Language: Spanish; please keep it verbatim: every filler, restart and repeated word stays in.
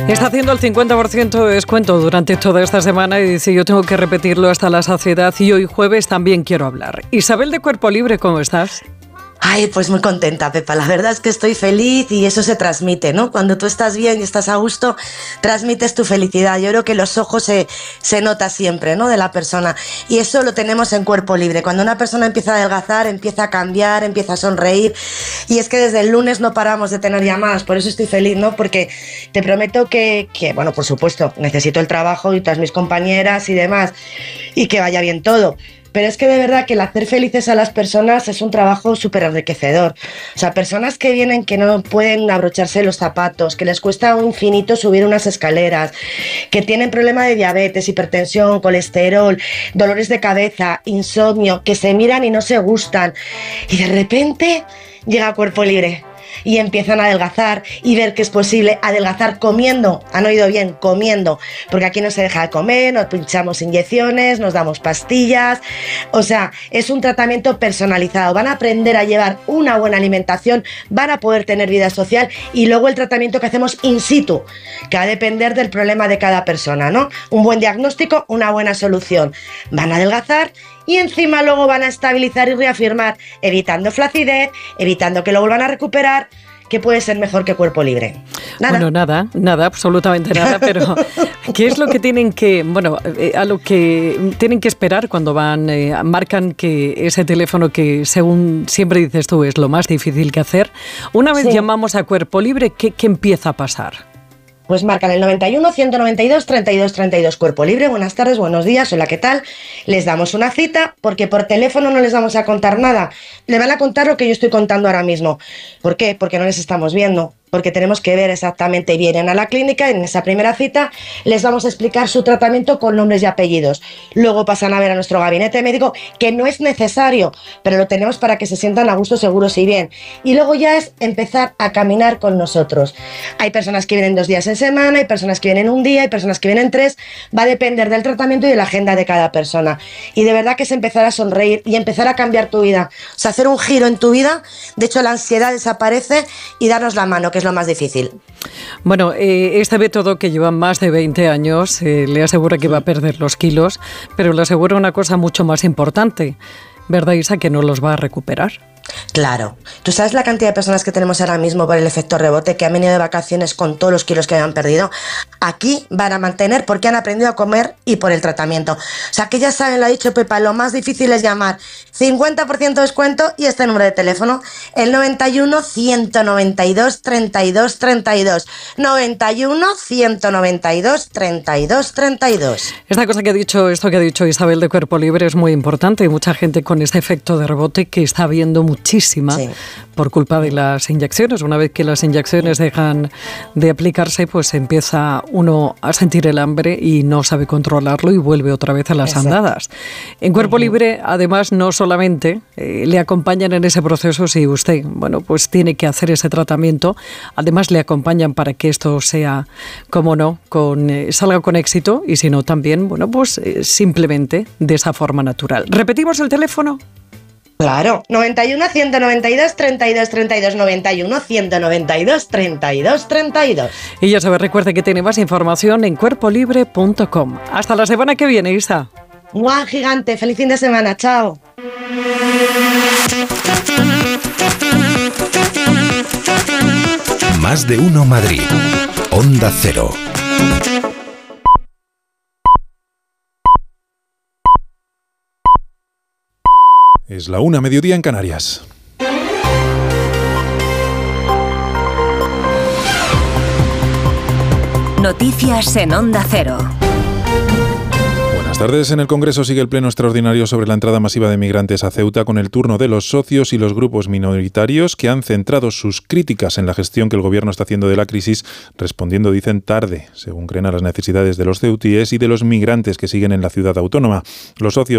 Está haciendo el cincuenta por ciento de descuento durante toda esta semana y dice, yo tengo que repetirlo hasta la saciedad y hoy jueves también quiero hablar. Isabel de Cuerpo Libre, ¿cómo estás? Ay, pues muy contenta, Pepa. La verdad es que estoy feliz y eso se transmite, ¿no? Cuando tú estás bien y estás a gusto, transmites tu felicidad. Yo creo que los ojos se, se nota siempre, ¿no? De la persona. Y eso lo tenemos en Cuerpo Libre. Cuando una persona empieza a adelgazar, empieza a cambiar, empieza a sonreír. Y es que desde el lunes no paramos de tener llamadas. Por eso estoy feliz, ¿no? Porque te prometo que, que bueno, por supuesto, necesito el trabajo y todas mis compañeras y demás. Y que vaya bien todo. Pero es que de verdad que el hacer felices a las personas es un trabajo súper enriquecedor. O sea, personas que vienen que no pueden abrocharse los zapatos, que les cuesta un infinito subir unas escaleras, que tienen problema de diabetes, hipertensión, colesterol, dolores de cabeza, insomnio, que se miran y no se gustan. Y de repente llega Cuerpo Libre. Y empiezan a adelgazar y ver que es posible adelgazar comiendo, han oído bien, comiendo, porque aquí no se deja de comer, nos pinchamos inyecciones, nos damos pastillas, o sea, es un tratamiento personalizado, van a aprender a llevar una buena alimentación, van a poder tener vida social y luego el tratamiento que hacemos in situ, que va a depender del problema de cada persona, ¿no? Un buen diagnóstico, una buena solución, van a adelgazar y encima luego van a estabilizar y reafirmar, evitando flacidez, evitando que lo vuelvan a recuperar. ¿Qué puede ser mejor que Cuerpo Libre? Nada. Bueno, nada, nada, absolutamente nada, pero ¿qué es lo que tienen que, bueno, eh, a lo que tienen que esperar cuando van, eh, marcan que ese teléfono que según siempre dices tú es lo más difícil que hacer? Una vez sí. Llamamos a Cuerpo Libre, ¿qué, qué empieza a pasar? Pues marcan el noventa y uno, ciento noventa y dos, treinta y dos, treinta y dos. Cuerpo Libre, buenas tardes, buenos días, hola, ¿qué tal? Les damos una cita porque por teléfono no les vamos a contar nada. Le van a contar lo que yo estoy contando ahora mismo. ¿Por qué? Porque no les estamos viendo. Porque tenemos que ver exactamente, vienen a la clínica, en esa primera cita les vamos a explicar su tratamiento con nombres y apellidos. Luego pasan a ver a nuestro gabinete médico, que no es necesario, pero lo tenemos para que se sientan a gusto, seguros y bien. Y luego ya es empezar a caminar con nosotros. Hay personas que vienen dos días en semana, hay personas que vienen un día, hay personas que vienen tres. Va a depender del tratamiento y de la agenda de cada persona. Y de verdad que es empezar a sonreír y empezar a cambiar tu vida. O sea, hacer un giro en tu vida. De hecho, la ansiedad desaparece y darnos la mano, que es lo más difícil. Bueno, eh, este método que lleva más de veinte años eh, le asegura que va a perder los kilos, pero le asegura una cosa mucho más importante, ¿verdad, Isa? Que no los va a recuperar. Claro. ¿Tú sabes la cantidad de personas que tenemos ahora mismo por el efecto rebote que han venido de vacaciones con todos los kilos que habían perdido? Aquí van a mantener porque han aprendido a comer y por el tratamiento. O sea, que ya saben, lo ha dicho Pepa, lo más difícil es llamar. cincuenta por ciento de descuento y este número de teléfono, el noventa y uno, ciento noventa y dos, treinta y dos, treinta y dos. noventa y uno, ciento noventa y dos, treinta y dos, treinta y dos. Esta cosa que ha dicho, esto que ha dicho Isabel de Cuerpo Libre es muy importante. Hay mucha gente con este efecto de rebote que está viendo muchísima sí. por culpa de las inyecciones. Una vez que las inyecciones dejan de aplicarse, pues empieza uno a sentir el hambre y no sabe controlarlo y vuelve otra vez a las Exacto. andadas. En Cuerpo uh-huh. Libre, además, no solamente eh, le acompañan en ese proceso si usted, bueno, pues tiene que hacer ese tratamiento, además le acompañan para que esto sea, como no, con, eh, salga con éxito y si no también, bueno, pues eh, simplemente de esa forma natural. ¿Repetimos el teléfono? Claro, noventa y uno, ciento noventa y dos, treinta y dos, treinta y dos, noventa y uno, ciento noventa y dos, treinta y dos, treinta y dos. Y ya sabes, recuerde que tiene más información en cuerpo libre punto com. Hasta la semana que viene, Isa. ¡Guau, gigante! ¡Feliz fin de semana! ¡Chao! Más de uno Madrid. Onda Cero. Es la una, mediodía en Canarias. Noticias en Onda Cero. Buenas tardes. En el Congreso sigue el pleno extraordinario sobre la entrada masiva de migrantes a Ceuta, con el turno de los socios y los grupos minoritarios que han centrado sus críticas en la gestión que el Gobierno está haciendo de la crisis, respondiendo, dicen, tarde, según creen, a las necesidades de los ceutíes y de los migrantes que siguen en la ciudad autónoma. Los socios